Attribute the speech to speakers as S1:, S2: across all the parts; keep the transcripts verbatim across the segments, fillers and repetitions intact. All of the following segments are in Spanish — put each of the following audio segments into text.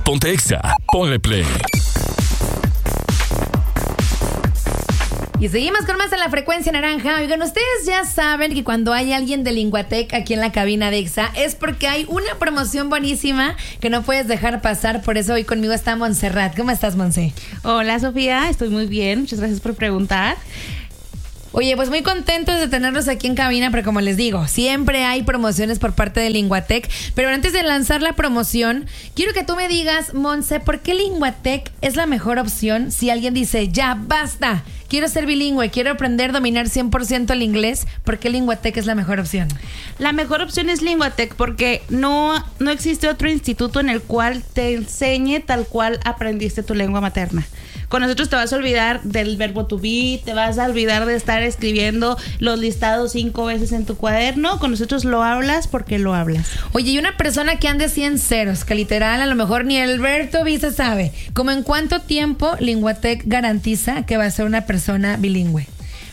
S1: Ponte Exa, ponle play.
S2: Y seguimos con más en la frecuencia naranja. Oigan, ustedes ya saben que cuando hay alguien de Linguatec aquí en la cabina de Exa es porque hay una promoción buenísima que no puedes dejar pasar. Por eso hoy conmigo está Montserrat. ¿Cómo estás, Monse?
S3: Hola, Sofía. Estoy muy bien. Muchas gracias por preguntar.
S2: Oye, pues muy contentos de tenerlos aquí en cabina, pero como les digo, siempre hay promociones por parte de Linguatec. Pero antes de lanzar la promoción, quiero que tú me digas, Monse, ¿por qué Linguatec es la mejor opción si alguien dice, ya, basta, quiero ser bilingüe, quiero aprender a dominar cien por ciento el inglés? ¿Por qué Linguatec es la mejor opción?
S3: La mejor opción es Linguatec porque no, no existe otro instituto en el cual te enseñe tal cual aprendiste tu lengua materna. Con nosotros te vas a olvidar del verbo to be, te vas a olvidar de estar escribiendo los listados cinco veces en tu cuaderno. Con nosotros lo hablas porque lo hablas.
S2: Oye, y una persona que ande cien ceros, que literal a lo mejor ni el verbo to be se sabe, ¿cómo en cuánto tiempo Linguatec garantiza que va a ser una persona bilingüe?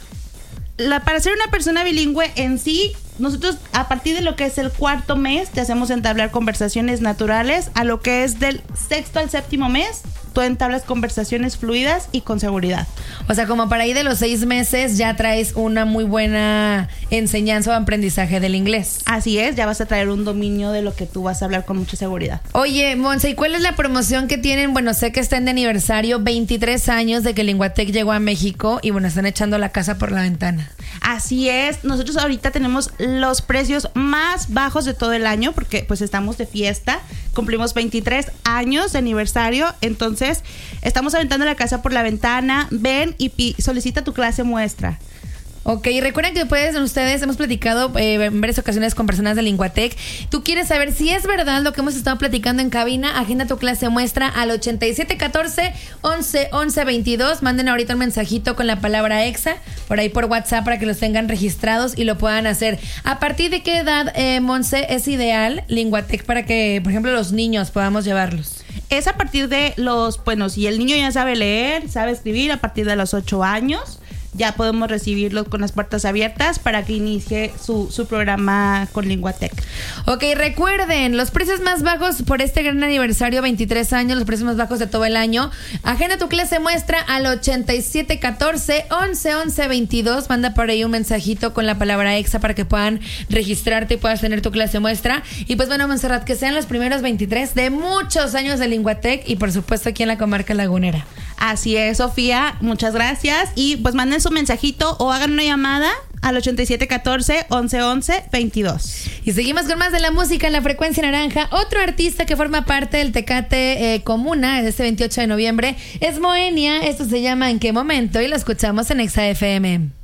S3: La, para ser una persona bilingüe en sí, nosotros a partir de lo que es el cuarto mes te hacemos entablar conversaciones naturales. A lo que es del sexto al séptimo mes tú entablas conversaciones fluidas y con seguridad.
S2: O sea, como para ahí de los seis meses ya traes una muy buena enseñanza o aprendizaje del inglés.
S3: Así es, ya vas a traer un dominio de lo que tú vas a hablar con mucha seguridad.
S2: Oye, Monse, ¿y cuál es la promoción que tienen? Bueno, sé que están de aniversario, veintitrés años de que Linguatec llegó a México y bueno, están echando la casa por la ventana.
S3: Así es, nosotros ahorita tenemos los precios más bajos de todo el año porque pues estamos de fiesta, cumplimos veintitrés años de aniversario, entonces estamos aventando la casa por la ventana. Ven y pi- solicita tu clase muestra.
S2: Ok, recuerden que pueden ustedes, hemos platicado eh, en varias ocasiones con personas de Linguatec. Tú quieres saber si es verdad lo que hemos estado platicando en cabina, agenda tu clase muestra al ochenta y siete catorce once once veintidós. Manden ahorita un mensajito con la palabra Exa por ahí por WhatsApp para que los tengan registrados y lo puedan hacer. ¿A partir de qué edad, eh, Monse, es ideal Linguatec para que, por ejemplo, los niños podamos llevarlos?
S3: Es a partir de los, bueno, si el niño ya sabe leer, sabe escribir, a partir de los ocho años ya podemos recibirlo con las puertas abiertas para que inicie su, su programa con Linguatec.
S2: Ok, recuerden, los precios más bajos por este gran aniversario, veintitrés años, los precios más bajos de todo el año. Agenda tu clase muestra al ochenta y siete catorce once once veintidós. Manda por ahí un mensajito con la palabra Exa para que puedan registrarte y puedas tener tu clase muestra. Y pues bueno, Montserrat, que sean los primeros veintitrés de muchos años de Linguatec y por supuesto aquí en la comarca lagunera.
S3: Así es, Sofía, muchas gracias. Y pues manden su mensajito o hagan una llamada al ochenta y siete catorce once once veintidós.
S2: Y seguimos con más de la música en la frecuencia naranja. Otro artista que forma parte del Tecate eh, Comuna de este veintiocho de noviembre es Moenia. Esto se llama ¿En qué momento? Y lo escuchamos en Exa F M.